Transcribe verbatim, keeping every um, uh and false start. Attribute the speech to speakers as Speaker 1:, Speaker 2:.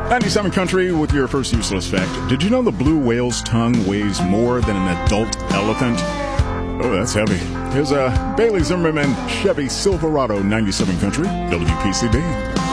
Speaker 1: ninety-seven Country with your first useless fact. Did you know the blue whale's tongue weighs more than an adult elephant? Oh, that's heavy. Here's a Bailey Zimmerman Chevy Silverado ninety-seven Country, W P C B.